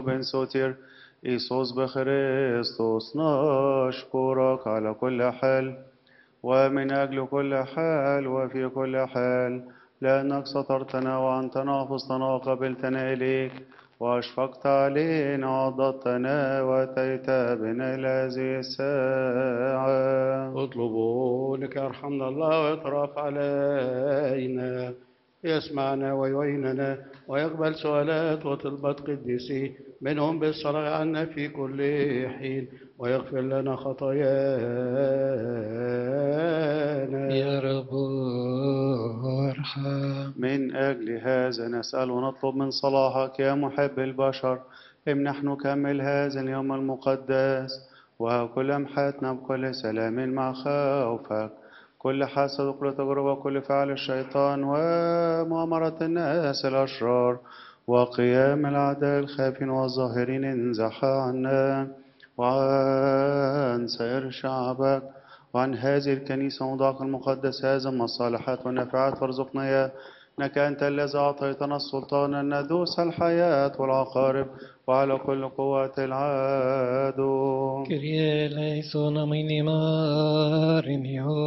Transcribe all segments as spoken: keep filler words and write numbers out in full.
بن سوتير إيسوس بخريستوس نشكرك على كل حال ومن أجل كل حال وفي كل حال لأنك سترتنا وأنتنا حفظتنا وقبلتنا إليك وأشفقت علينا وعضدتنا وأتيت بنا إلى هذه الساعة. اطلبوا لك يرحمنا الله ويترف علينا، يسمعنا ويعيننا ويقبل سؤالات وطلبات قديسيه، منهم بالصلاة عنا في كل حين، ويغفر لنا خطايانا. يا رب ارحم. من أجل هذا نسأل ونطلب من صلاحك يا محب البشر، امنحنا كمل هذا اليوم المقدس وكل أمحاتنا بكل سلام مع خوفك، كل حسد وكل تجربة وكل فعل الشيطان ومؤامرة الناس الأشرار وقيام الأعداء الخافين والظاهرين انزح عنا وعن سائر شعبك وعن هذه الكنيسة موضعك المقدس هذا من الصالحات والنافعات فارزقنا يا إنك أنت الذي أعطيتنا السلطان أن ندوس الحياة والعقارب وعلى كل قوات العدو. Kyrie eleison aminimarin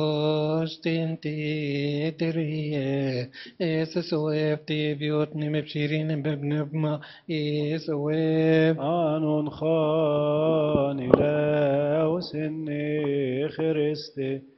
hostinti terie es soefti biotni mepshirin bebnebma es soef آنون خان إلى وسن خريستي